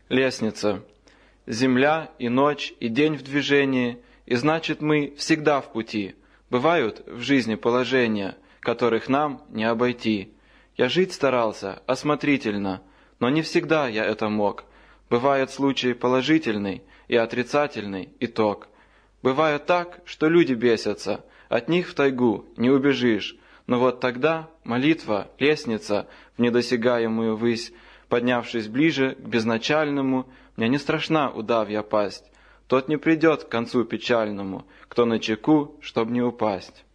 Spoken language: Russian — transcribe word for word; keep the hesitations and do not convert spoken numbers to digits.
Лестница. Земля и ночь, и день в движении, и значит мы всегда в пути. Бывают в жизни положения, которых нам не обойти. Я жить старался осмотрительно, но не всегда я это мог. Бывает случай положительный и отрицательный итог. Бывает так, что люди бесятся, от них в тайгу не убежишь. Но вот тогда молитва, лестница в недосягаемую высь, поднявшись ближе к безначальному, мне не страшна удавья пасть. Тот не придет к концу печальному, кто начеку, чтоб не упасть.